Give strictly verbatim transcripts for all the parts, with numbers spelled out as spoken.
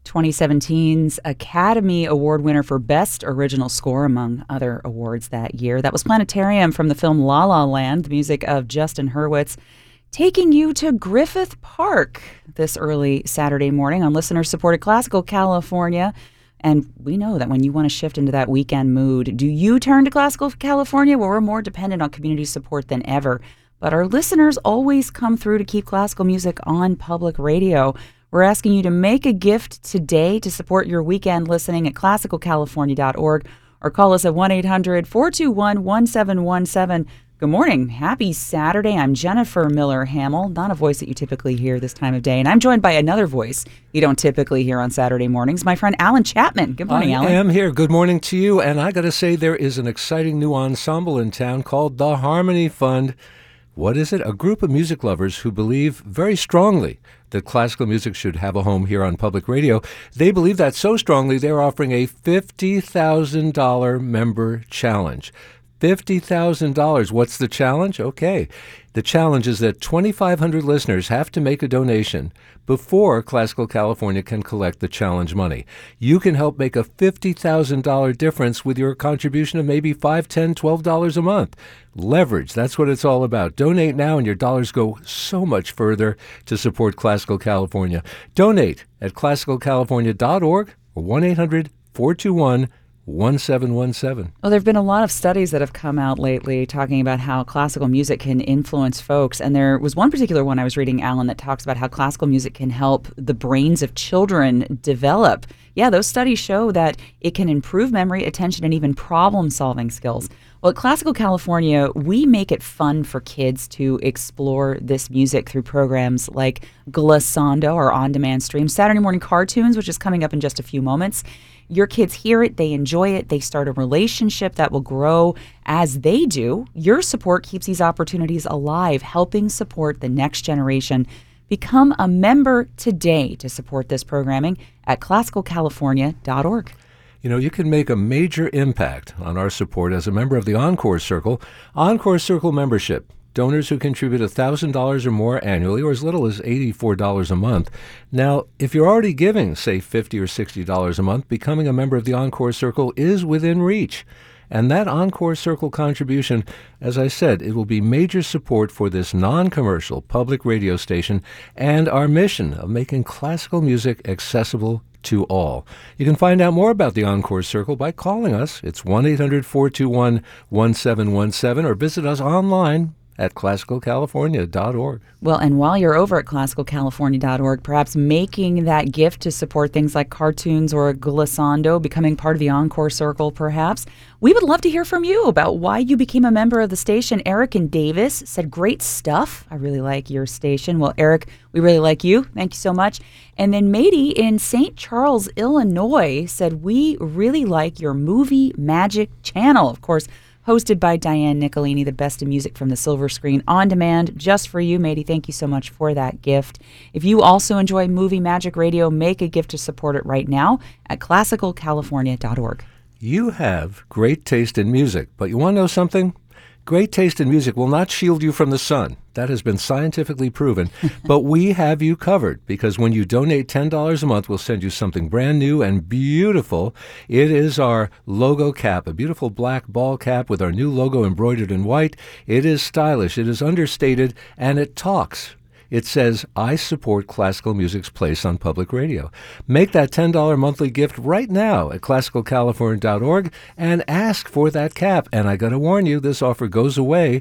twenty seventeen's Academy Award winner for Best Original Score, among other awards that year. That was Planetarium from the film La La Land, the music of Justin Hurwitz, taking you to Griffith Park this early Saturday morning on listener-supported Classical California. And we know that when you want to shift into that weekend mood, do you turn to Classical California? Well, we're more dependent on community support than ever. But our listeners always come through to keep classical music on public radio. We're asking you to make a gift today to support your weekend listening at classical california dot org or call us at one eight hundred four two one one seven one seven. Good morning. Happy Saturday. I'm Jennifer Miller Hamill, not a voice that you typically hear this time of day. And I'm joined by another voice you don't typically hear on Saturday mornings, my friend Alan Chapman. Good morning, I Alan. I am here. Good morning to you. And I got to say, there is an exciting new ensemble in town called the Harmony Fund. What is it? A group of music lovers who believe very strongly that classical music should have a home here on public radio. They believe that so strongly they're offering a fifty thousand dollars member challenge. fifty thousand dollars. What's the challenge? Okay. The challenge is that twenty-five hundred listeners have to make a donation before Classical California can collect the challenge money. You can help make a fifty thousand dollars difference with your contribution of maybe five dollars, ten dollars, twelve dollars a month. Leverage, that's what it's all about. Donate now and your dollars go so much further to support Classical California. Donate at classical california dot org or one eight hundred four two one one seven one seven. Well, there have been a lot of studies that have come out lately talking about how classical music can influence folks. And there was one particular one I was reading, Alan, that talks about how classical music can help the brains of children develop. Yeah, those studies show that it can improve memory, attention, and even problem-solving skills. Well, at Classical California, we make it fun for kids to explore this music through programs like Glissando, our on-demand stream, Saturday Morning Cartoons, which is coming up in just a few moments. Your kids hear it, they enjoy it, they start a relationship that will grow as they do. Your support keeps these opportunities alive, helping support the next generation. Become a member today to support this programming at classical california dot org. You know, you can make a major impact on our support as a member of the Encore Circle. Encore Circle membership. Donors who contribute one thousand dollars or more annually, or as little as eighty-four dollars a month. Now, if you're already giving, say, fifty dollars or sixty dollars a month, becoming a member of the Encore Circle is within reach. And that Encore Circle contribution, as I said, it will be major support for this non-commercial public radio station and our mission of making classical music accessible to all. You can find out more about the Encore Circle by calling us. It's one eight hundred four two one one seven one seven or visit us online at classical california dot org. Well, and while you're over at classical california dot org, perhaps making that gift to support things like cartoons or Glissando, becoming part of the Encore Circle, perhaps, we would love to hear from you about why you became a member of the station. Eric in Davis said, great stuff. I really like your station. Well, Eric, we really like you. Thank you so much. And then Mady in Saint Charles, Illinois said, we really like your Movie Magic channel. Of course, hosted by Diane Nicolini, the best of music from the silver screen on demand, just for you, Mady. Thank you so much for that gift. If you also enjoy Movie Magic Radio, make a gift to support it right now at classical california dot org. You have great taste in music, but you want to know something? Great taste in music will not shield you from the sun. That has been scientifically proven. But we have you covered, because when you donate ten dollars a month, we'll send you something brand new and beautiful. It is our logo cap, a beautiful black ball cap with our new logo embroidered in white. It is stylish, it is understated, and it talks. It says, I support classical music's place on public radio. Make that ten dollars monthly gift right now at classical california dot org and ask for that cap. And I got to warn you, this offer goes away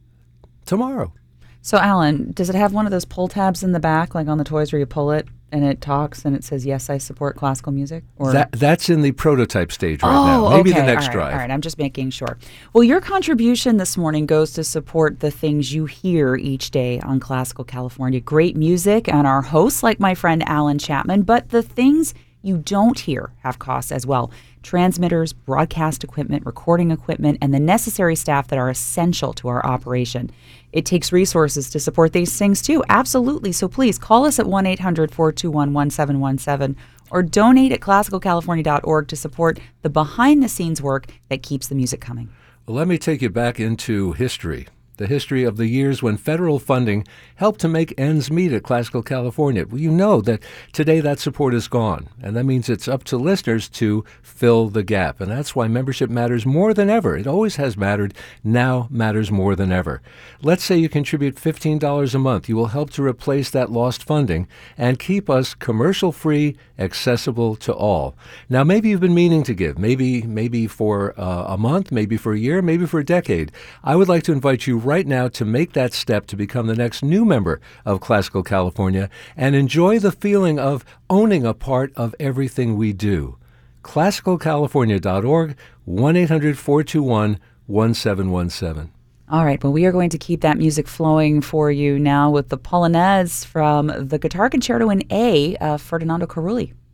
tomorrow. So, Alan, does it have one of those pull tabs in the back, like on the toys where you pull it and it talks and it says, yes, I support classical music? Or that, that's in the prototype stage right oh, now. Maybe okay. the next all right, drive. All right, I'm just making sure. Well, your contribution this morning goes to support the things you hear each day on Classical California. Great music and our hosts, like my friend Alan Chapman, but the things you don't hear have costs as well. Transmitters, broadcast equipment, recording equipment, and the necessary staff that are essential to our operation. It takes resources to support these things too, absolutely. So please call us at one eight hundred four two one one seven one seven or donate at classical california dot org to support the behind-the-scenes work that keeps the music coming. Well, let me take you back into history. the history of the years when federal funding helped to make ends meet at Classical California. Well, you know that today that support is gone, and that means it's up to listeners to fill the gap. And that's why membership matters more than ever. It always has mattered, now matters more than ever. Let's say you contribute fifteen dollars a month. You will help to replace that lost funding and keep us commercial-free, accessible to all. Now, maybe you've been meaning to give, maybe maybe for uh, a month, maybe for a year, maybe for a decade. I would like to invite you right now to make that step to become the next new member of Classical California and enjoy the feeling of owning a part of everything we do. classical california dot org, one eight hundred, four two one, one seven one seven. All right, well, we are going to keep that music flowing for you now with the Polonaise from the Guitar Concerto in A, uh, Ferdinando Carulli.